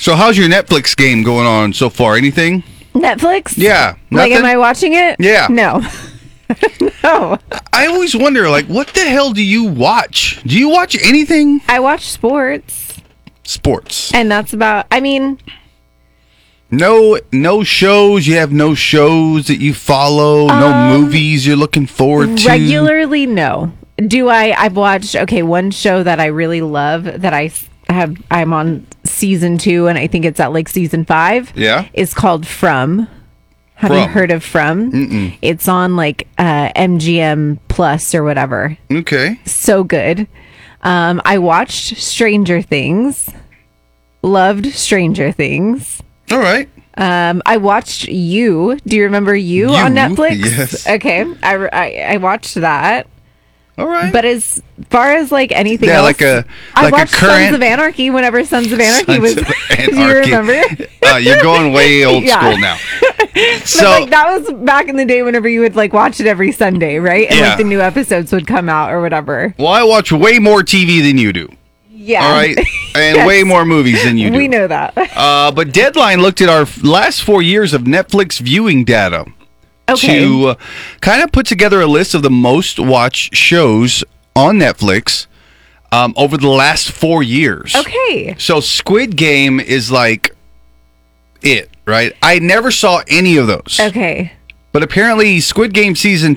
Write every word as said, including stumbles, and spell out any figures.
So how's your Netflix game going on so far? Anything? Netflix? Yeah. Like, nothing? am I watching it? Yeah. No. No. I always wonder, like, what the hell do you watch? Do you watch anything? I watch sports. Sports. And that's about, I mean... No no shows? You have no shows that you follow? No Um, movies you're looking forward to? Regularly, no. Do I, I've watched, okay, one show that I really love that I s- have, I'm on season two, and I think it's at like season five. Yeah. Is called From. Have From. you heard of From? Mm-mm. It's on like uh, M G M Plus or whatever. Okay. So good. Um, I watched Stranger Things. Loved Stranger Things. All right. Um, I watched You. Do you remember You, You? on Netflix? Yes. Okay. I, I, I watched that. All right. But as far as like anything Yeah, else, like a- I like a watched current- Sons of Anarchy whenever Sons of Anarchy Sons was. of Do you Anarchy. remember? uh, you're going way old Yeah. school now. But So like that was back in the day whenever you would like watch it every Sunday, right? And Yeah. like the new episodes would come out or whatever. well, I watch way more T V than you do. Yeah. All right. And Yes. way more movies than you do. We know that. Uh, but Deadline looked at our f- last four years of Netflix viewing data Okay. to uh, kind of put together a list of the most watched shows on Netflix um, over the last four years. Okay. So Squid Game is like it, right? I never saw any of those. Okay. But apparently Squid Game season